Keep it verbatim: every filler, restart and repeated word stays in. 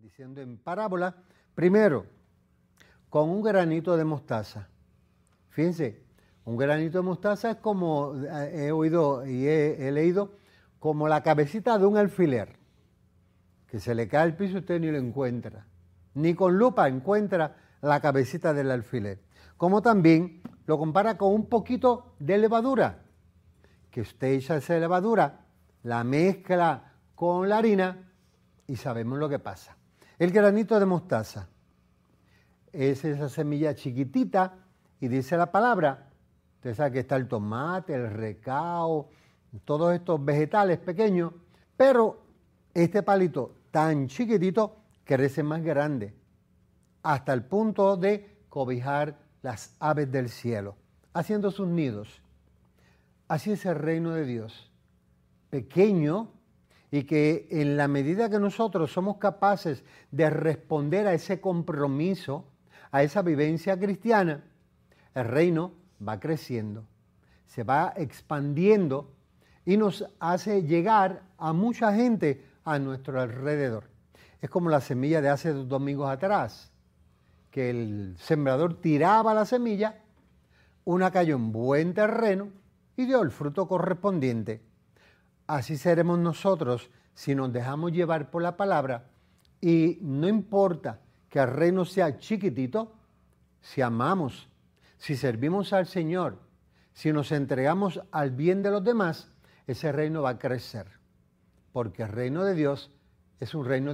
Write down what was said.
diciendo en parábola, primero, con un granito de mostaza. Fíjense, un granito de mostaza es como, he oído y he, he leído, como la cabecita de un alfiler, que se le cae al piso y usted ni lo encuentra. Ni con lupa encuentra la cabecita del alfiler. Como también lo compara con un poquito de levadura, que usted echa esa levadura, la mezcla con la harina y sabemos lo que pasa. El granito de mostaza es esa semilla chiquitita y dice la palabra, usted sabe que está el tomate, el recao, todos estos vegetales pequeños, pero este palito tan chiquitito crece más grande, hasta el punto de cobijar las aves del cielo, haciendo sus nidos. Así es el reino de Dios, pequeño, y que en la medida que nosotros somos capaces de responder a ese compromiso, a esa vivencia cristiana, el reino va creciendo, se va expandiendo y nos hace llegar a mucha gente a nuestro alrededor. Es como la semilla de hace dos domingos atrás, que el sembrador tiraba la semilla, una cayó en buen terreno y dio el fruto correspondiente. Así seremos nosotros si nos dejamos llevar por la palabra y no importa que el reino sea chiquitito, si amamos, si servimos al Señor, si nos entregamos al bien de los demás, ese reino va a crecer, porque el reino de Dios es un reino